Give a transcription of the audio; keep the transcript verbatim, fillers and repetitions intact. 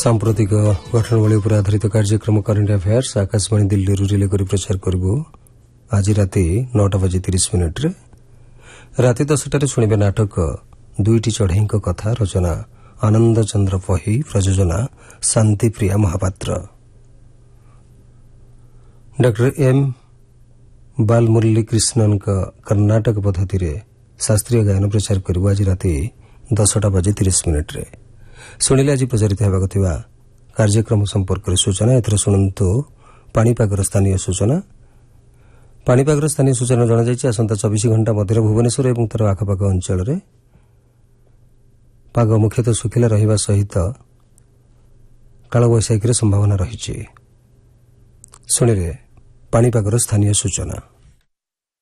सांप्रतिक घटनावली उपर आधारित कार्यक्रम current affairs Akashvani Delhi relay कर प्रचार करू आज राति नौटा बजे तीस मिनिट राति दसटार शुणे नाटक दुईटी चढ़ई कथा रचना आनंद चंद्र पही प्रयोजना शांतिप्रिया महापात्र डॉक्टर एम बालमुरली कृष्णन कर्नाटक पद्धति रे शास्त्रीय गायन प्रचार करू आज राति दसटा बजे तीस मिनिट रे शुणिले आज प्रचारित होगा कार्यक्रम संपर्क सूचना एथर शुणु पाणीपागर स्थानीय सूचना पाणीपागर स्थानीय सूचना जनाई आसंता चौबीस घंटा मध्य भुवनेश्वर और तार आखपाख अंचल में पाग मुख्यतः सुखिला रहिबा सहित कालबैशाखी संभावना रही। शुणिले पाणीपागर स्थानीय सूचना।